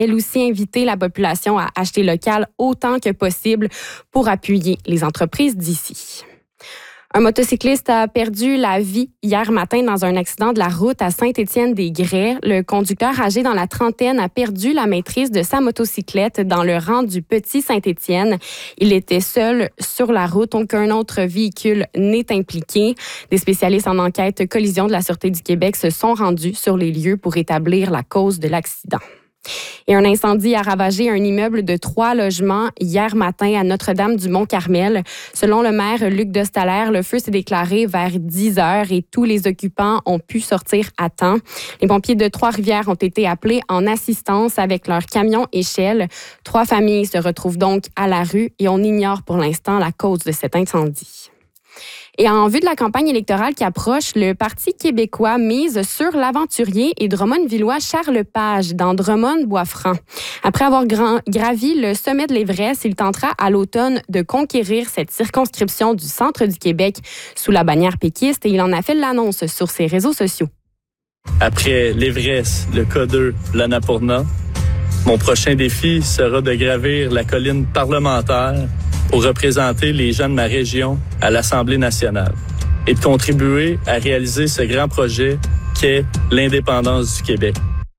elle aussi invité la population à acheter local autant que possible pour appuyer les entreprises d'ici. Un motocycliste a perdu la vie hier matin dans un accident de la route à Saint-Étienne-des-Grès. Le conducteur âgé dans la trentaine a perdu la maîtrise de sa motocyclette dans le rang du Petit Saint-Étienne. Il était seul sur la route, aucun autre véhicule n'est impliqué. Des spécialistes en enquête collision de la Sûreté du Québec se sont rendus sur les lieux pour établir la cause de l'accident. Et un incendie a ravagé un immeuble de 3 logements hier matin à Notre-Dame-du-Mont-Carmel. Selon le maire Luc Dostalaire, le feu s'est déclaré vers 10 heures et tous les occupants ont pu sortir à temps. Les pompiers de Trois-Rivières ont été appelés en assistance avec leur camion échelle. 3 familles se retrouvent donc à la rue et on ignore pour l'instant la cause de cet incendie. Et en vue de la campagne électorale qui approche, le Parti québécois mise sur l'aventurier et Drummondvillois Charles Page dans Drummond-Boisfranc. Après avoir gravi le sommet de l'Everest, il tentera à l'automne de conquérir cette circonscription du centre du Québec sous la bannière péquiste et il en a fait l'annonce sur ses réseaux sociaux. Après l'Everest, le K2, l'Annapurna, mon prochain défi sera de gravir la colline parlementaire pour représenter les gens de ma région à l'Assemblée nationale et de contribuer à réaliser ce grand projet qu'est l'indépendance du Québec.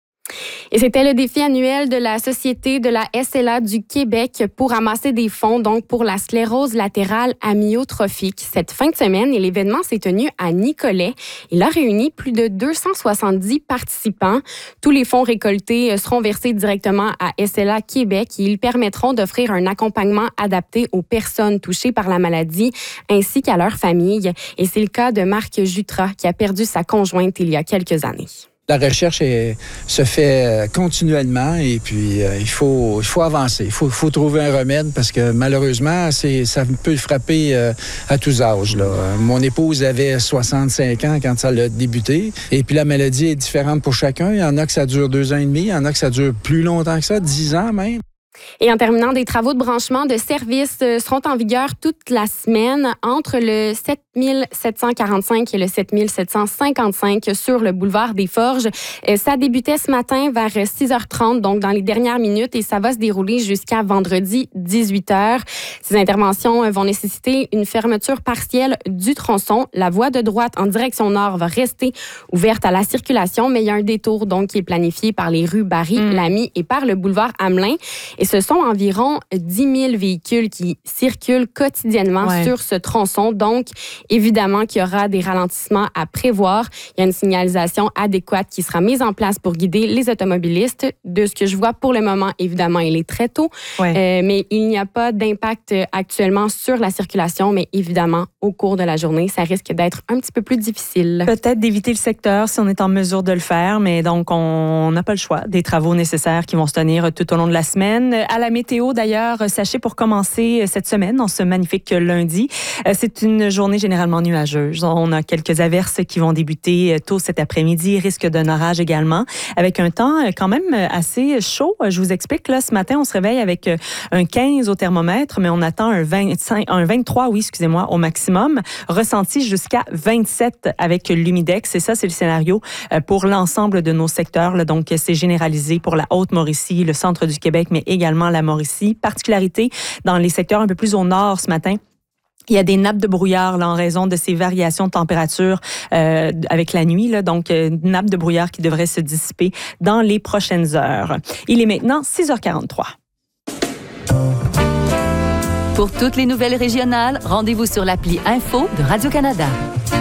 Et c'était le défi annuel de la Société de la SLA du Québec pour amasser des fonds donc pour la sclérose latérale amyotrophique. Cette fin de semaine, et l'événement s'est tenu à Nicolet. Il a réuni plus de 270 participants. Tous les fonds récoltés seront versés directement à SLA Québec et ils permettront d'offrir un accompagnement adapté aux personnes touchées par la maladie ainsi qu'à leurs familles. Et c'est le cas de Marc Jutras qui a perdu sa conjointe il y a quelques années. La recherche se fait continuellement et puis il faut avancer. Il faut trouver un remède parce que malheureusement, ça peut frapper à tous âges. Là. Mon épouse avait 65 ans quand ça a débuté. Et puis la maladie est différente pour chacun. Il y en a que ça dure 2 ans et demi, il y en a que ça dure plus longtemps que ça, 10 ans même. Et en terminant, des travaux de branchement de services seront en vigueur toute la semaine entre le 7745 et le 7755 sur le boulevard des Forges. Ça débutait ce matin vers 6h30, donc dans les dernières minutes, et ça va se dérouler jusqu'à vendredi 18h. Ces interventions vont nécessiter une fermeture partielle du tronçon. La voie de droite en direction nord va rester ouverte à la circulation, mais il y a un détour donc qui est planifié par les rues Barry, Lamy et par le boulevard Hamelin. Et ce sont environ 10 000 véhicules qui circulent quotidiennement sur ce tronçon. Donc, évidemment qu'il y aura des ralentissements à prévoir. Il y a une signalisation adéquate qui sera mise en place pour guider les automobilistes. De ce que je vois pour le moment, évidemment, il est très tôt. Mais il n'y a pas d'impact actuellement sur la circulation. Mais évidemment, au cours de la journée, ça risque d'être un petit peu plus difficile. Peut-être d'éviter le secteur si on est en mesure de le faire. Mais donc, on n'a pas le choix. Des travaux nécessaires qui vont se tenir tout au long de la semaine. À la météo, d'ailleurs, sachez pour commencer cette semaine, en ce magnifique lundi, c'est une journée généralement nuageuse. On a quelques averses qui vont débuter tôt cet après-midi, risque d'un orage également, avec un temps quand même assez chaud. Je vous explique, là, ce matin, on se réveille avec un 15 au thermomètre, mais on attend un 23, au maximum, ressenti jusqu'à 27 avec l'humidex. Et ça, c'est le scénario pour l'ensemble de nos secteurs. Là. Donc, c'est généralisé pour la Haute-Mauricie, le centre du Québec, mais également la Mauricie. Particularité dans les secteurs un peu plus au nord ce matin. Il y a des nappes de brouillard là, en raison de ces variations de température avec la nuit. Là, donc, nappes de brouillard qui devraient se dissiper dans les prochaines heures. Il est maintenant 6h43. Pour toutes les nouvelles régionales, rendez-vous sur l'appli Info de Radio-Canada.